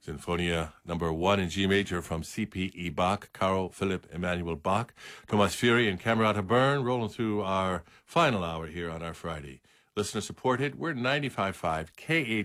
Sinfonia number 1 in G major from C.P.E. Bach, Carl Philipp Emanuel Bach, Thomas Fury and Camerata Byrne, rolling through our final hour here on our Friday. Listener supported, we're 95.5 KH.